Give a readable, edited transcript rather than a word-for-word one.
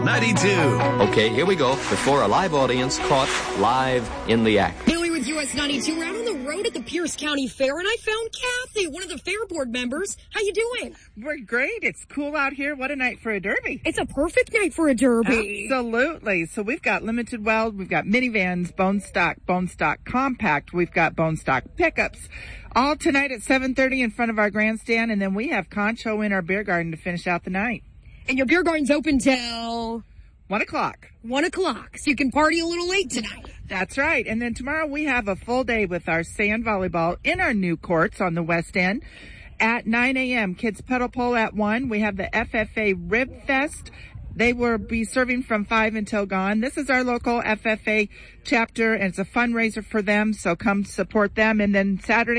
92. Okay, here we go. Before a live audience caught live in the act. Haley with US 92. We're out on the road at the Pierce County Fair, and I found Kathy, one of the fair board members. How you doing? We're great. It's cool out here. What a night for a derby. It's a perfect night for a derby. Absolutely. So we've got limited weld, we've got minivans, bone stock compact, we've got bone stock pickups. All tonight at 7:30 in front of our grandstand, and then we have Concho in our beer garden to finish out the night. And your beer garden's open till 1 o'clock. 1 o'clock, so you can party a little late tonight. That's right. And then tomorrow we have a full day with our sand volleyball in our new courts on the West End at 9 a.m. Kids pedal pole at 1. We have the FFA Rib Fest. They will be serving from 5 until gone. This is our local FFA chapter, and it's a fundraiser for them, so come support them. And then Saturday